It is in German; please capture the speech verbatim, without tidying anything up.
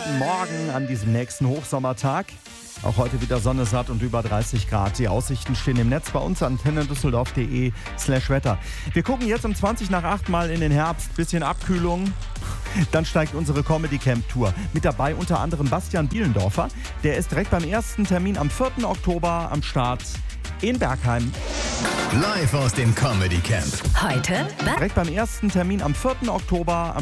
guten Morgen an diesem nächsten Hochsommertag. Auch heute wieder Sonne satt und über dreißig Grad. Die Aussichten stehen im Netz bei uns, antennedüsseldorf.de slash Wetter. Wir gucken jetzt um zwanzig nach acht mal in den Herbst. Bisschen Abkühlung. Dann steigt unsere Comedy Camp Tour. Mit dabei unter anderem Bastian Bielendorfer. Der ist direkt beim ersten Termin am vierten Oktober am Start in Bergheim. Live aus dem Comedy Camp. Heute Direkt beim ersten Termin am vierten Oktober am